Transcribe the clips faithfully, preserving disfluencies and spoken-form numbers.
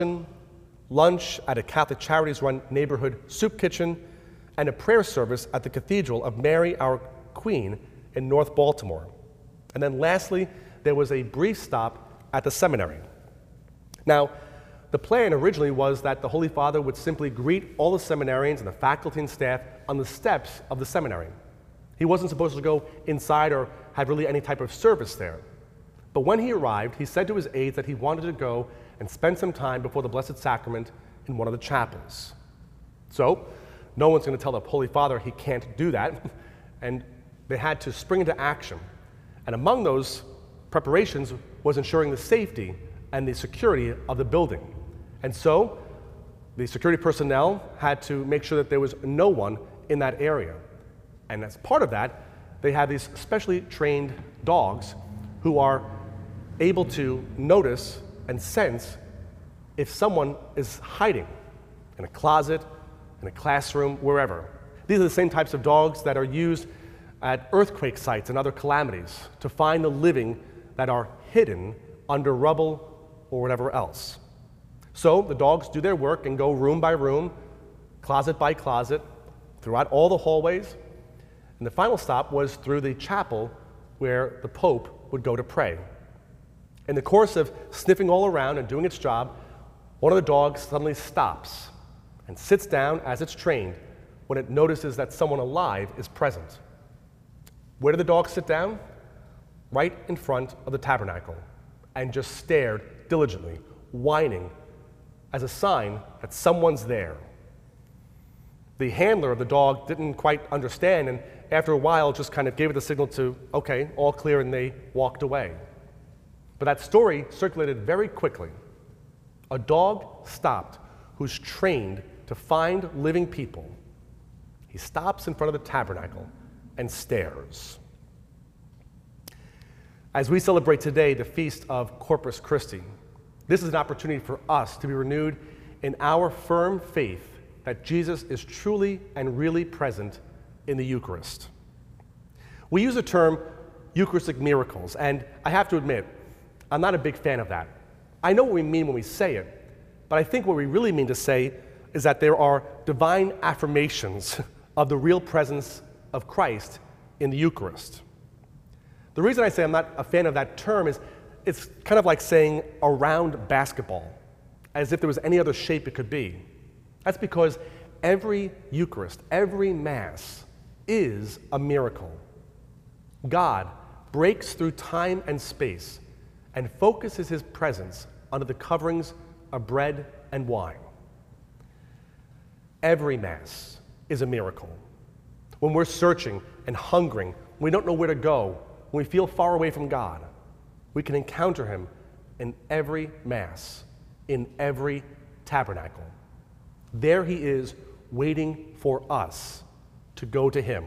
lunch at a Catholic Charities-run neighborhood soup kitchen, and a prayer service at the Cathedral of Mary Our Queen in North Baltimore. And then lastly, there was a brief stop at the seminary. Now, the plan originally was that the Holy Father would simply greet all the seminarians and the faculty and staff on the steps of the seminary. He wasn't supposed to go inside or have really any type of service there. But when he arrived, he said to his aides that he wanted to go and spend some time before the Blessed Sacrament in one of the chapels. So, no one's going to tell the Holy Father he can't do that, and they had to spring into action. And among those preparations was ensuring the safety and the security of the building. And so, the security personnel had to make sure that there was no one in that area. And as part of that, they have these specially trained dogs who are able to notice and sense if someone is hiding in a closet, in a classroom, wherever. These are the same types of dogs that are used at earthquake sites and other calamities to find the living that are hidden under rubble or whatever else. So the dogs do their work and go room by room, closet by closet, throughout all the hallways. And the final stop was through the chapel where the Pope would go to pray. In the course of sniffing all around and doing its job, one of the dogs suddenly stops and sits down as it's trained when it notices that someone alive is present. Where did the dog sit down? Right in front of the tabernacle, and just stared diligently, whining, as a sign that someone's there. The handler of the dog didn't quite understand, and after a while just kind of gave it the signal to, okay, all clear, and they walked away. But that story circulated very quickly. A dog stopped who's trained to find living people. He stops in front of the tabernacle and stares. As we celebrate today the feast of Corpus Christi, this is an opportunity for us to be renewed in our firm faith that Jesus is truly and really present in the Eucharist. We use the term Eucharistic miracles, and I have to admit, I'm not a big fan of that. I know what we mean when we say it, but I think what we really mean to say is that there are divine affirmations of the real presence of Christ in the Eucharist. The reason I say I'm not a fan of that term is it's kind of like saying a round basketball, as if there was any other shape it could be. That's because every Eucharist, every Mass, is a miracle. God breaks through time and space and focuses his presence under the coverings of bread and wine. Every Mass is a miracle. When we're searching and hungering, we don't know where to go, when we feel far away from God, we can encounter him in every Mass, in every tabernacle. There he is, waiting for us to go to him.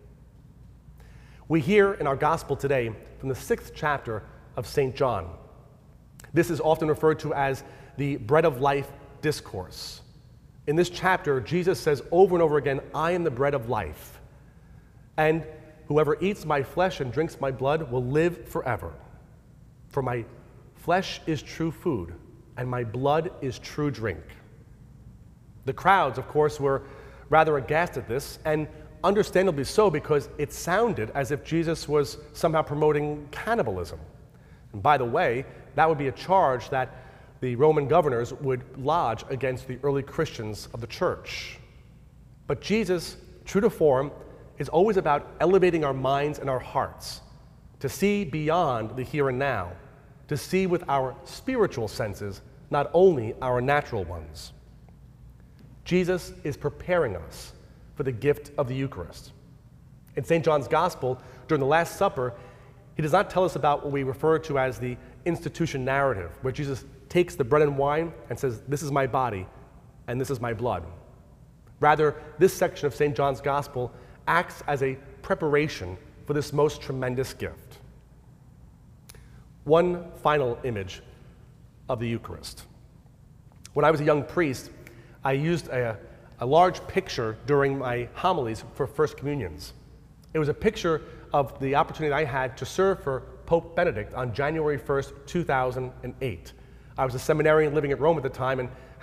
We hear in our gospel today from the sixth chapter of Saint John. This is often referred to as the bread of life discourse. In this chapter, Jesus says over and over again, I am the bread of life, and whoever eats my flesh and drinks my blood will live forever. For my flesh is true food, and my blood is true drink. The crowds, of course, were rather aghast at this, and understandably so, because it sounded as if Jesus was somehow promoting cannibalism. And by the way, that would be a charge that the Roman governors would lodge against the early Christians of the church. But Jesus, true to form, is always about elevating our minds and our hearts to see beyond the here and now, to see with our spiritual senses, not only our natural ones. Jesus is preparing us for the gift of the Eucharist. In Saint John's Gospel, during the Last Supper, he does not tell us about what we refer to as the institution narrative, where Jesus takes the bread and wine and says, this is my body and this is my blood. Rather, this section of Saint John's Gospel acts as a preparation for this most tremendous gift. One final image of the Eucharist. When I was a young priest, I used a, a large picture during my homilies for First Communions. It was a picture of the opportunity I had to serve for Pope Benedict on January first, two thousand eight. I was a seminarian living at Rome at the time and